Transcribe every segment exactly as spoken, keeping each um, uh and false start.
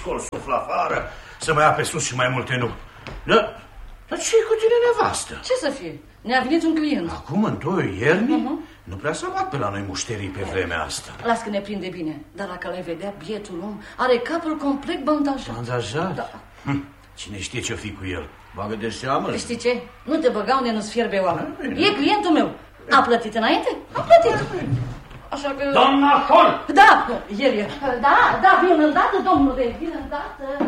scol suflă afară, să mai ia pe sus și mai multe nu. Dar, dar ce-i cu tine, nevastă? Ce să fie? Ne-a venit un client. Acum, în toiul iernii? Uh-huh. Nu prea s-a luat pe la noi mușterii pe vremea asta. Las că ne prinde bine. Dar dacă l-ai vedea, bietul om are capul complet bandajat. Bandajat? Da. Hm. Cine știe ce-o fi cu el? Bagă de seamă. Știi ce? Nu te băga unde nu-ți fierbe oameni. E clientul meu. A plătit înainte? A plătit. Așa că... Doamna Hall! Da, el e. Da, da, vin îndată, domnule, vin îndată.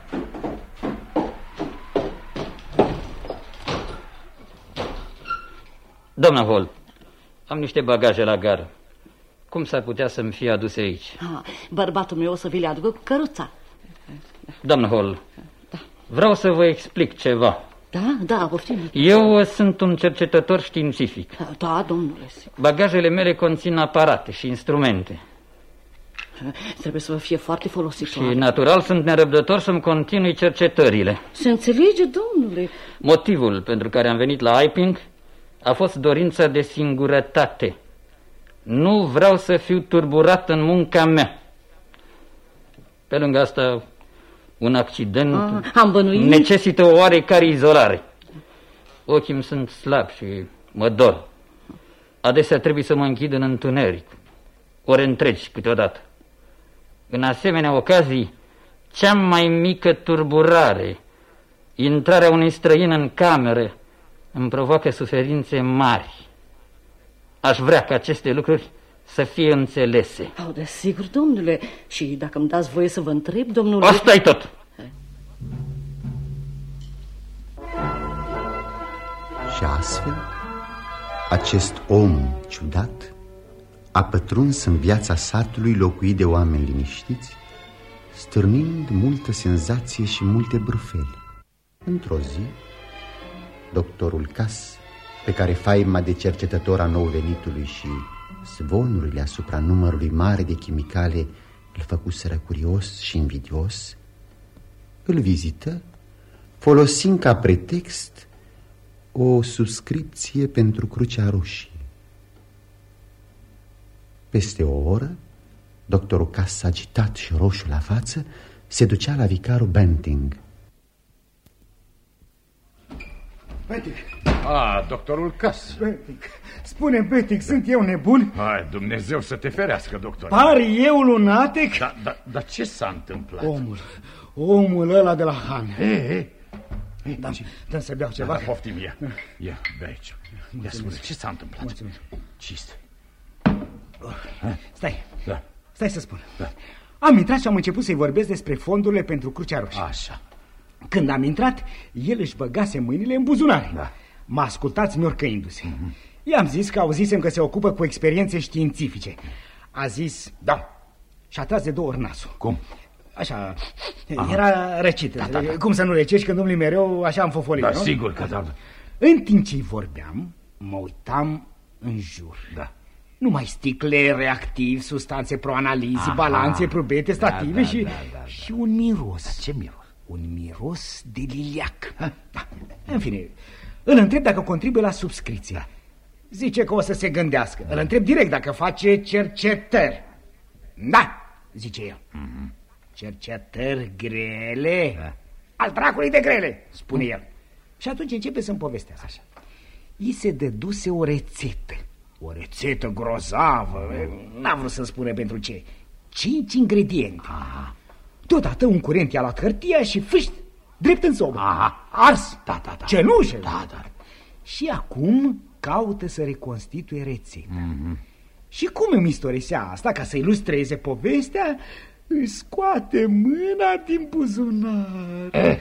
Doamna Hall, am niște bagaje la gară. Cum s-ar putea să-mi fie aduse aici? Ah, bărbatul meu o să vi le aducă cu căruța. Doamna Hall, da. Vreau să vă explic ceva. Da, da, poftim. Eu sunt un cercetător științific. Da, domnule. Bagajele mele conțin aparate și instrumente. Trebuie să vă fie foarte folositor. Și natural sunt nerăbdător să-mi continui cercetările. Se înțelege, domnule. Motivul pentru care am venit la Iping a fost dorința de singurătate. Nu vreau să fiu turburat în munca mea. Pe lângă asta, un accident ah, am bănuit. necesită o oarecare izolare. Ochii îmi sunt slabi și mă dor. Adesea trebuie să mă închid în întuneric, ore întregi câteodată. În asemenea ocazii, cea mai mică turburare, intrarea unui străin în cameră, îmi provoacă suferințe mari. Aș vrea ca aceste lucruri să fie înțelese. Oh, desigur, domnule. Și dacă îmi dați voie să vă întreb, domnule... Asta-i tot. Și astfel, acest om ciudat a pătruns în viața satului locuit de oameni liniștiți, stârnind multă senzație și multe brufeli. Într-o zi, doctorul Cass, pe care faima de cercetător a nou-venitului și zvonurile asupra numărului mare de chimicale îl făcuseră curios și invidios, îl vizită, folosind ca pretext o subscripție pentru Crucea Roșie. Peste o oră, doctorul Cass, agitat și roșu la față, se ducea la vicarul Benting. Benting. Ah, doctorul Cass. Benting. Spune, Benting, sunt eu nebun? Hai, Dumnezeu să te ferească, doctor. Par eu lunatic? Dar da, da, ce s-a întâmplat? Omul, omul ăla de la Han. Ei, ei. Da, dăm să beau ceva. Da, poftim, ia. Ia, bea aici. Ia, spune, ce s-a întâmplat? Mulțumesc. Ce este? Stai, da. Stai să spun. Da. Am intrat și am început să-i vorbesc despre fondurile pentru Crucea Roșie. Așa. Când am intrat, el își băgase mâinile în buzunare. Da. M-a ascultat smiorcăindu-se. Mm-hmm. I-am zis că auzisem că se ocupă cu experiențe științifice. A zis da și a tras de două ori nasul. Cum? Așa, aha, era răcit. Da, da, da. Cum să nu răcești când domnului mereu așa am fofolit, da, nu? Sigur că da. În timp ce-i vorbeam, mă uitam în jur. Da. Numai sticle, reactivi, substanțe proanalize, balanțe, probete, stative, da, da, și, da, da, da. și un miros. Da, ce miros? Un miros de liliac. Da. În fine, îl întreb dacă contribuie la subscripție. Zice că o să se gândească. Îl întreb direct dacă face cercetări. Da, zice el. Mm-hmm. Cercetări grele? Da. Al dracului de grele, spune mm. el. Și atunci începe să-mi povestească. Așa. I se dăduse o rețetă. O rețetă grozavă. Mm. N-am vrut să spune pentru ce. Cinci ingrediente. Aha. Deodată un curent i-a luat hârtia și fâșt, drept în sobă. Aha. Ars. Da, da, da. Cenușă. Da, da. Și acum caută să reconstituie rețeta. Mm-hmm. Și cum îmi istorisea asta, ca să ilustreze povestea, își scoate mâna din buzunar. Eh.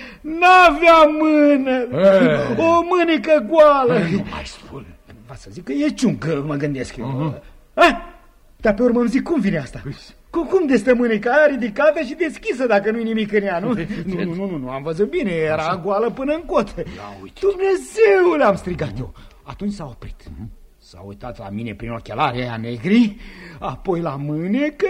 N-avea mână. Eh. O mânecă goală. Eh, nu mai spune. Va să zic că e ciuncă, mă gândesc eu. Uh-huh. Ah, dar pe urmă îmi zic, cum vine asta? Cu cum de stă mâneca aia ridicată și deschisă dacă nu-i nimic în ea, nu? Nu, nu, nu, nu, am văzut bine, era așa, goală până în cot. Dumnezeule, am strigat uh-huh. eu. Atunci s-a oprit. Uh-huh. S-a uitat la mine prin ochelarii aia negri, apoi la mânecă.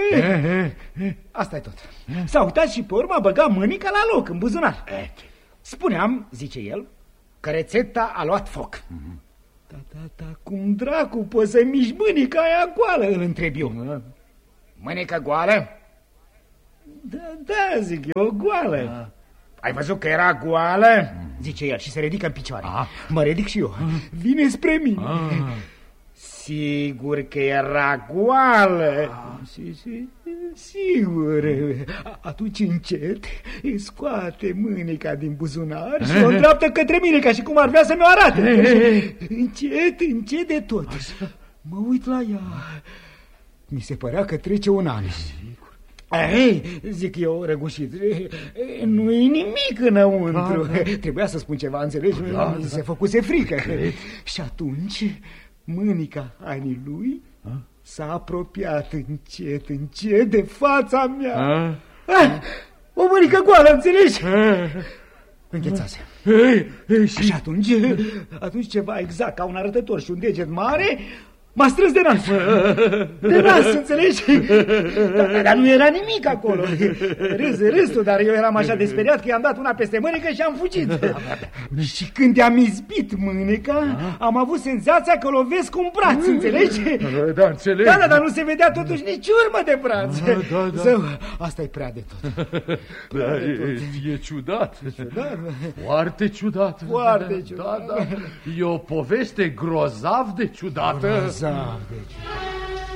Asta e tot. S-a uitat și pe urmă a băgat mâneca la loc, în buzunar. Spuneam, zice el, că rețeta a luat foc. Uh-huh. Da, da, da, cum dracu poți să miști mâneca aia goală, îl întreb eu. Mânecă goală? Da, da, zic eu, goală. A. Ai văzut că era goală? Zice el și se ridică în picioare. A. Mă ridic și eu. Vine spre mine. A. Sigur că era goală. A. Si, si, sigur. Atunci încet îi scoate mâneca din buzunar și o îndreaptă către mine ca și cum ar vrea să mi-o arate. Încet, încet de tot. Mă uit la ea. Mi se părea că trece un an. Ei, zic eu, răgușit, nu-i nimic înăuntru. Da, da. Trebuia să spun ceva, înțelegi? Da, da. Se făcuse frică. Cred. Și atunci mânica Anii lui s-a apropiat încet, încet de fața mea. A? A, o mânică goală, înțelegi? Înghețase. Ei, ei, și... și atunci, atunci ceva exact ca un arătător și un deget mare m-a strâns de nas. De nas, înțelegi? Dar, dar nu era nimic acolo. Râs, râsul, dar eu eram așa de speriat că i-am dat una peste mânecă și am fugit. Și când i-am izbit mâneca, am avut senzația că lovesc un braț, înțelegi? Da, înțeleg. Da, da, dar nu se vedea totuși nici urmă de braț. Da, da, da. Zău, asta e prea de tot. Prea de tot. E ciudat. ciudat. Foarte ciudat. Foarte ciudat. Da, da. E o poveste grozav de ciudată. Grozav de ciudat.